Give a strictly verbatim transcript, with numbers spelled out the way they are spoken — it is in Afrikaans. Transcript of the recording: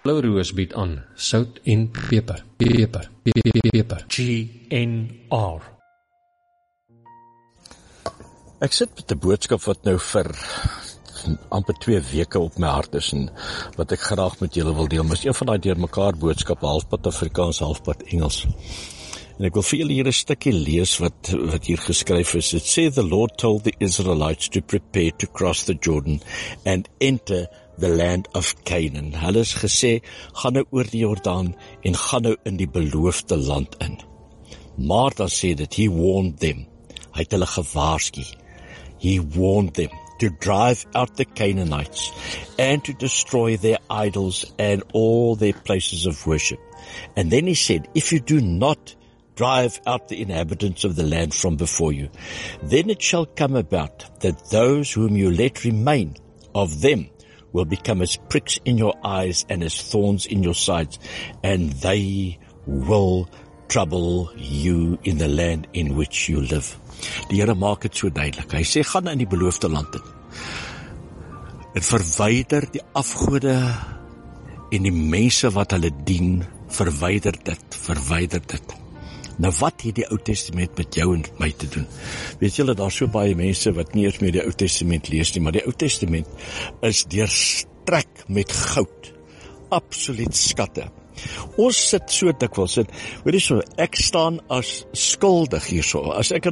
Blou Roos bied aan sout en peper, peper, peper, peper. G N R. Ek sit met 'n boodskap wat nou vir amper twee weke op my hart is en wat ek graag met julle wil deel. Dis een van daai deurmekaar boodskappe, halfpad Afrikaans, halfpad Engels. En ek wil vir julle hier 'n stukkie lees wat wat hier geskryf is. It says the Lord told the Israelites to prepare to cross the Jordan and enter the land of Canaan. Hulle is gesê, gaan nou oor die Jordaan en gaan nou in die beloofde land in. Maar dan sê dit, he warned them. Hy het hulle gewaarsku. He warned them to drive out the Canaanites and to destroy their idols and all their places of worship. And then he said, if you do not drive out the inhabitants of the land from before you, then it shall come about that those whom you let remain of them will become as pricks in your eyes and as thorns in your sides, and they will trouble you in the land in which you live. Die Here maak dit so duidelik. Hy sê, gaan in die beloofde land in. En verwyder die afgode en die mense wat hulle dien, verwyder dit, verwyder dit. Nou wat het die Ou Testament met jou en my te doen? Weet julle, daar so baie mense wat nie eens meer die Ou Testament lees nie, maar die Ou Testament is deurstrek met goud, absoluut skatte. Ons sit so dikwels in, weet jy so, ek staan as skuldig hierso, as ek